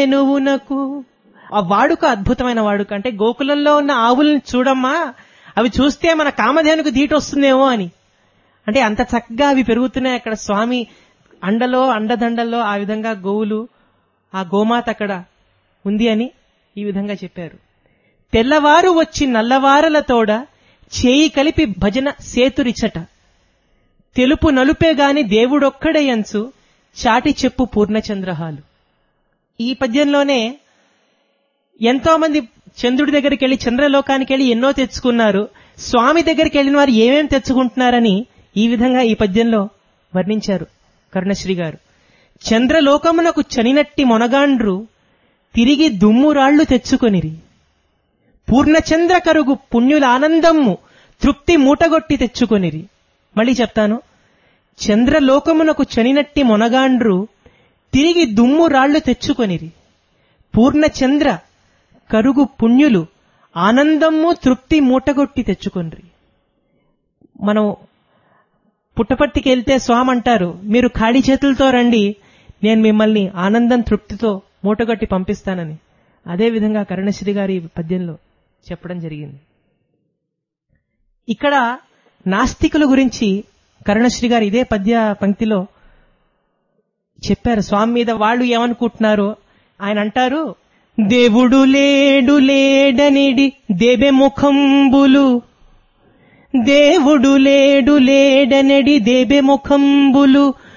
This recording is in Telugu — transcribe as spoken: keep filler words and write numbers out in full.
ధేనువునకు. ఆ వాడుక అద్భుతమైన వాడుక. అంటే గోకులంలో ఉన్న ఆవులను చూడమ్మా, అవి చూస్తే మన కామధేనుకు ధీటు వస్తుందేమో అని. అంటే అంత చక్కగా అవి పెరుగుతున్నాయి అక్కడ. స్వామి అండలో అండదండల్లో ఆ విధంగా గోవులు, ఆ గోమాత అక్కడ ఉంది అని ఈ విధంగా చెప్పారు. తెల్లవారు వచ్చి నల్లవారలతోడ చేయి కలిపి భజన సేతురిచట, తెలుపు నలుపే గాని దేవుడొక్కడయంచు చాటి చెప్పు పూర్ణచంద్రహాలు. ఈ పద్యంలోనే ఎంతో మంది చంద్రుడి దగ్గరికి వెళ్లి, చంద్రలోకానికి వెళ్లి ఎన్నో తెచ్చుకున్నారు. స్వామి దగ్గరికి వెళ్లిన వారు ఏమేం తెచ్చుకుంటున్నారని ఈ విధంగా ఈ పద్యంలో వర్ణించారు కరుణశ్రీ గారు. చంద్రలోకమునకు చనినట్టి మొనగాండ్రు తిరిగి దుమ్మురాళ్లు తెచ్చుకొనిరి, పూర్ణచంద్ర కరుగు పుణ్యుల ఆనందమ్ము తృప్తి మూటగొట్టి తెచ్చుకొనిరి. మళ్ళీ చెప్తాను. చంద్రలోకమునకు చనినట్టి మొనగాండ్రు తిరిగి దుమ్మురాళ్లు తెచ్చుకొనిరి, పూర్ణచంద్ర కరుగు పుణ్యులు ఆనందమ్ము తృప్తి మూటగొట్టి తెచ్చుకొనిరి. మనం పుట్టపర్తికి వెళ్తే స్వామి అంటారు, మీరు ఖాళీ చేతులతో రండి, నేను మిమ్మల్ని ఆనందం తృప్తితో మూటగొట్టి పంపిస్తానని. అదేవిధంగా కరుణశ్రీ గారి పద్యంలో చెప్పడం జరిగింది. ఇక్కడ నాస్తికుల గురించి కరుణశ్రీ గారు ఇదే పద్య పంక్తిలో చెప్పారు. స్వామి మీద వాళ్ళు ఏమనుకుంటున్నారో ఆయన అంటారు, దేవుడు లేడు లేడనిడి దేబె ముఖంబులు, దేవుడు లేడు లేడనడి దేబె ముఖంబులు